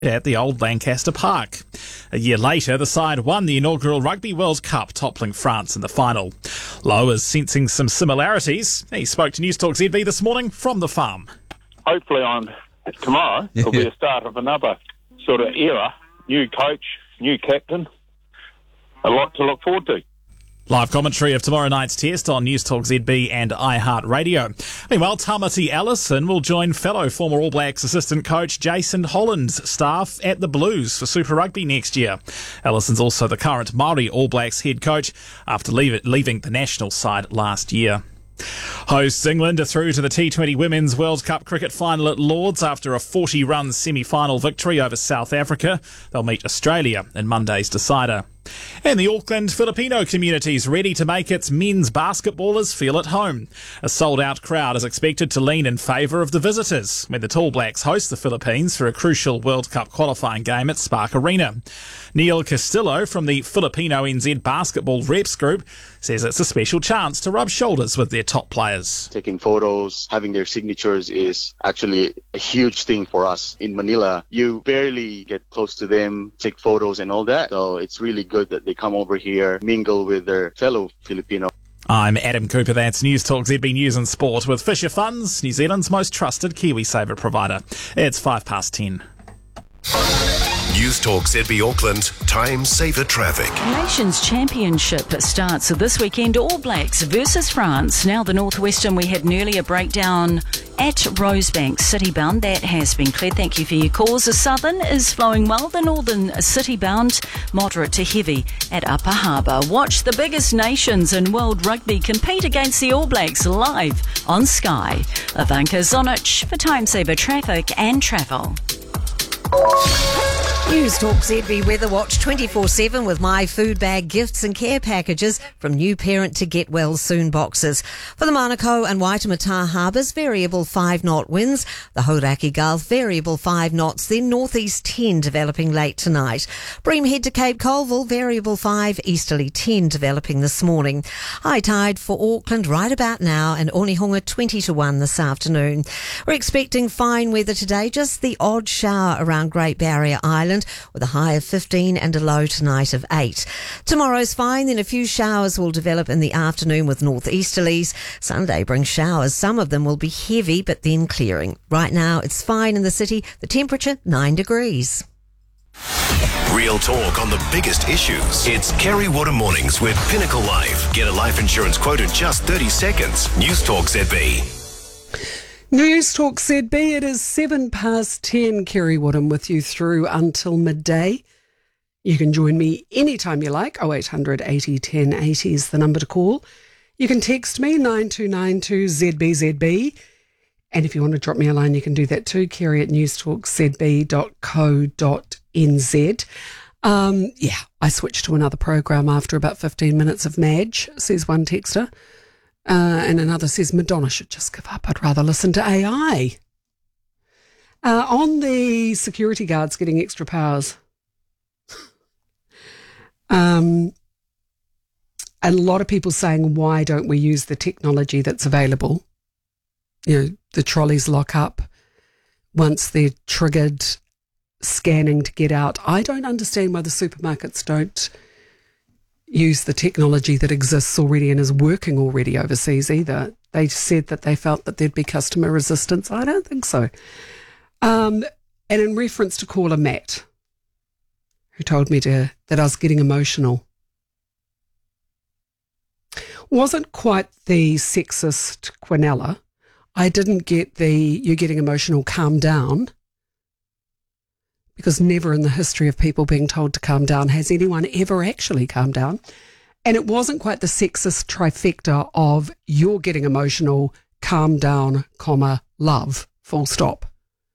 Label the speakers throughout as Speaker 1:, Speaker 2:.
Speaker 1: at the old Lancaster Park. A year later, the side won the inaugural Rugby World Cup, toppling France in the final. Lowe is sensing some similarities. He spoke to News Talk ZB this morning from the farm.
Speaker 2: Hopefully tomorrow will be the start of another sort of era. New coach, new captain. A lot to look forward to.
Speaker 1: Live commentary of tomorrow night's test on News Talk ZB and iHeartRadio. Meanwhile, Tamati Allison will join fellow former All Blacks assistant coach Jason Holland's staff at the Blues for Super Rugby next year. Allison's also the current Māori All Blacks head coach after leaving the national side last year. Hosts England are through to the T20 Women's World Cup cricket final at Lords after a 40-run semi-final victory over South Africa. They'll meet Australia in Monday's decider. And the Auckland Filipino community's ready to make its men's basketballers feel at home. A sold-out crowd is expected to lean in favour of the visitors when the Tall Blacks host the Philippines for a crucial World Cup qualifying game at Spark Arena. Neil Castillo from the Filipino NZ Basketball Reps Group says it's a special chance to rub shoulders with their top players.
Speaker 3: Taking photos, having their signatures is actually a huge thing for us. In Manila, you barely get close to them, take photos and all that. So it's really good that they come over here, mingle with their fellow Filipino.
Speaker 1: I'm Adam Cooper. That's News Talk ZB News and Sport with Fisher Funds, New Zealand's most trusted KiwiSaver provider. It's 10:05.
Speaker 4: News Talk ZB Auckland, time saver traffic.
Speaker 5: Nations Championship starts this weekend. All Blacks versus France. Now the Northwestern, we had an earlier breakdown at Rosebank Citybound. That has been cleared. Thank you for your calls. The Southern is flowing well. The Northern Citybound, moderate to heavy at Upper Harbour. Watch the biggest nations in world rugby compete against the All Blacks live on Sky. Ivanka Zonic for time saver traffic and travel.
Speaker 6: News Talk ZB Weather Watch 24/7 with My Food Bag gifts and care packages from new parent to get well soon boxes. For the Manukau and Waitemata harbours, variable 5-knot winds. The Hauraki Gulf, variable 5 knots, then northeast 10 developing late tonight. Bream Head to Cape Colville, variable 5, easterly 10 developing this morning. High tide for Auckland right about now and Onehunga 20-1 this afternoon. We're expecting fine weather today, just the odd shower around Great Barrier Island, with a high of 15 and a low tonight of 8. Tomorrow's fine, then a few showers will develop in the afternoon with northeasterlies. Sunday brings showers. Some of them will be heavy, but then clearing. Right now, it's fine in the city. The temperature, 9 degrees.
Speaker 4: Real talk on the biggest issues. It's Kerry Water Mornings with Pinnacle Life. Get a life insurance quote in just 30 seconds. News Talk ZB.
Speaker 7: News Talk ZB, it is 10:07. Kerry Woodham with you through until midday. You can join me anytime you like. 0800 80 10 80 is the number to call. You can text me 9292 ZBZB. And if you want to drop me a line, you can do that too. Kerry at newstalkzb.co.nz. I switched to another program after about 15 minutes of Madge, says one texter. And another says, Madonna should just give up. I'd rather listen to AI. On the security guards getting extra powers. A lot of people saying, why don't we use the technology that's available? You know, the trolleys lock up once they're triggered, scanning to get out. I don't understand why the supermarkets don't use the technology that exists already and is working already overseas either. They said that they felt that there'd be customer resistance. I don't think so. And in reference to caller Matt, who told me that I was getting emotional, wasn't quite the sexist Quinella. I didn't get the you're getting emotional, calm down. Because never in the history of people being told to calm down has anyone ever actually calmed down. And it wasn't quite the sexist trifecta of you're getting emotional, calm down, comma, love, full stop.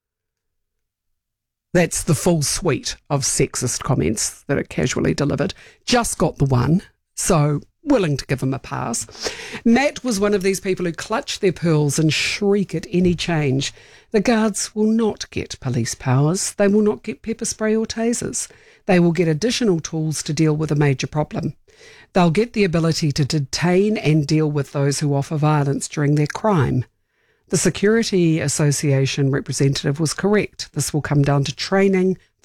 Speaker 7: That's the full suite of sexist comments that are casually delivered. Just got the one, so willing to give him a pass. Matt was one of these people who clutch their pearls and shriek at any change. The guards will not get police powers. They will not get pepper spray or tasers. They will get additional tools to deal with a major problem. They'll get the ability to detain and deal with those who offer violence during their crime. The Security Association representative was correct. This will come down to training,